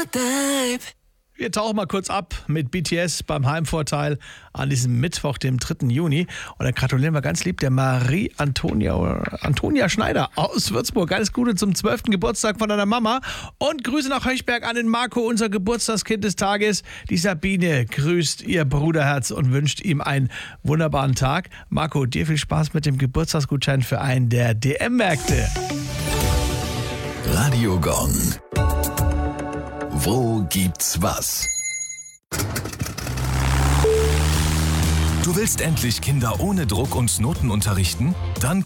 Wir tauchen mal kurz ab mit BTS beim Heimvorteil an diesem Mittwoch, dem 3. Juni. Und da gratulieren wir ganz lieb der Marie Antonia Schneider aus Würzburg. Alles Gute zum 12. Geburtstag von deiner Mama. Und Grüße nach Höchberg an den Marco, unser Geburtstagskind des Tages. Die Sabine grüßt ihr Bruderherz und wünscht ihm einen wunderbaren Tag. Marco, dir viel Spaß mit dem Geburtstagsgutschein für einen der DM-Märkte. Radio Gong. Wo gibt's was? Du willst endlich Kinder ohne Druck und Noten unterrichten? Dann